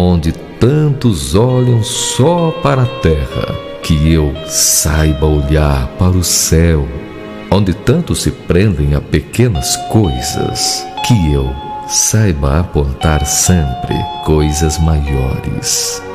onde tantos olham só para a terra, que eu saiba olhar para o céu, onde tantos se prendem a pequenas coisas, que eu saiba apontar sempre coisas maiores.